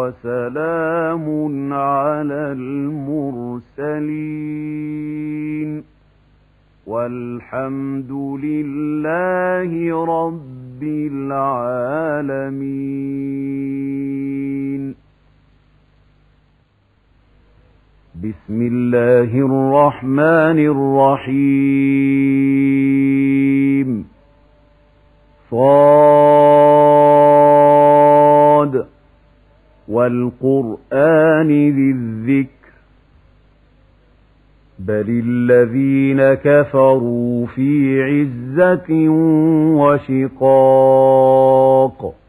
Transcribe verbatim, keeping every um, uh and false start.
وسلام على المرسلين والحمد لله رب العالمين. بسم الله الرحمن الرحيم. صاد والقرآن ذي الذكر بل الذين كفروا في عزة وشقاق